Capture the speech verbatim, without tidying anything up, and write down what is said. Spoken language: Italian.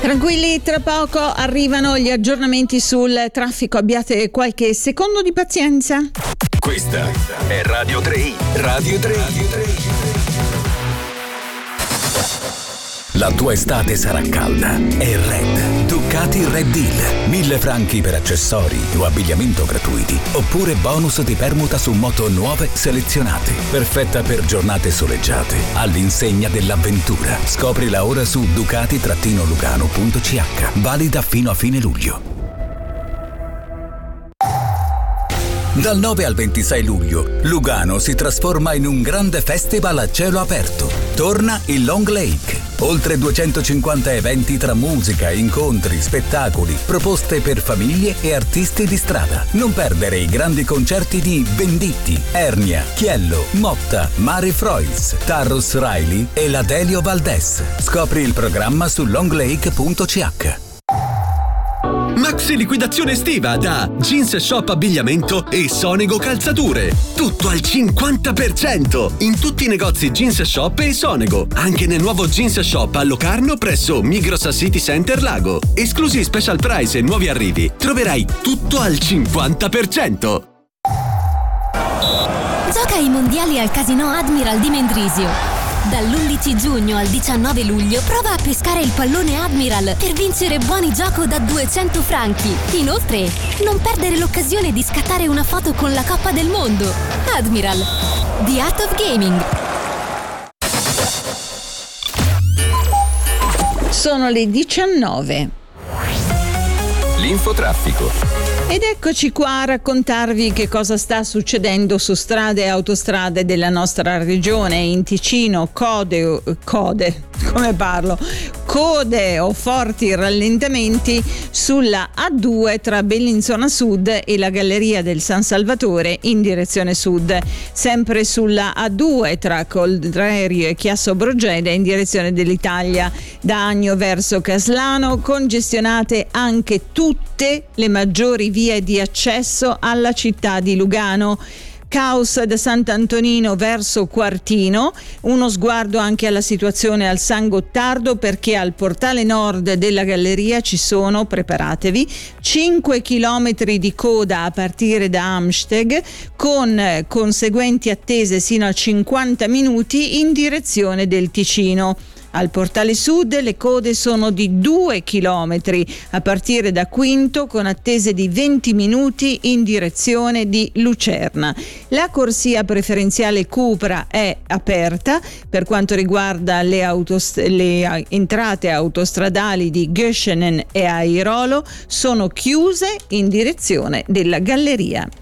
Tranquilli, tra poco arrivano gli aggiornamenti sul traffico, abbiate qualche secondo di pazienza. Questa è Radio tre, Radio tre. La tua estate sarà calda e Red. Ducati Red Deal. Mille franchi per accessori o abbigliamento gratuiti. Oppure bonus di permuta su moto nuove selezionate. Perfetta per giornate soleggiate. All'insegna dell'avventura. Scoprila ora su ducati lugano punto c h. Valida fino a fine luglio. Dal nove al ventisei luglio, Lugano si trasforma in un grande festival a cielo aperto. Torna il Long Lake. Oltre duecentocinquanta eventi tra musica, incontri, spettacoli, proposte per famiglie e artisti di strada. Non perdere i grandi concerti di Venditti, Ernia, Chiello, Motta, Mari Froiz, Tarrus Riley e la Delio Valdés. Scopri il programma su longlake punto c h. Maxi liquidazione estiva da Jeans Shop Abbigliamento e Sonego Calzature. Tutto al cinquanta per cento in tutti i negozi Jeans Shop e Sonego. Anche nel nuovo Jeans Shop a Locarno presso Migros City Center Lago. Esclusi special price e nuovi arrivi. Troverai tutto al cinquanta per cento. Gioca ai mondiali al Casino Admiral di Mendrisio. Dall'undici giugno al diciannove luglio prova a pescare il pallone Admiral per vincere buoni gioco da duecento franchi. Inoltre, non perdere l'occasione di scattare una foto con la Coppa del Mondo. Admiral, The Art of Gaming. Sono le diciannove. L'infotraffico. Ed eccoci qua a raccontarvi che cosa sta succedendo su strade e autostrade della nostra regione. In Ticino, code, code, come parlo? Code o forti rallentamenti sulla A due tra Bellinzona Sud e la Galleria del San Salvatore in direzione sud. Sempre sulla A due tra Coldrerio e Chiasso Brogede in direzione dell'Italia. Da Agno verso Caslano, congestionate anche tutte le maggiori vie di accesso alla città di Lugano. Caos da Sant'Antonino verso Quartino, uno sguardo anche alla situazione al San Gottardo perché al portale nord della galleria ci sono, preparatevi, cinque chilometri di coda a partire da Amsteg con conseguenti attese sino a cinquanta minuti in direzione del Ticino. Al portale sud le code sono di due chilometri a partire da Quinto con attese di venti minuti in direzione di Lucerna. La corsia preferenziale Cupra è aperta per quanto riguarda le, autost- le entrate autostradali di Göschenen e Airolo sono chiuse in direzione della galleria.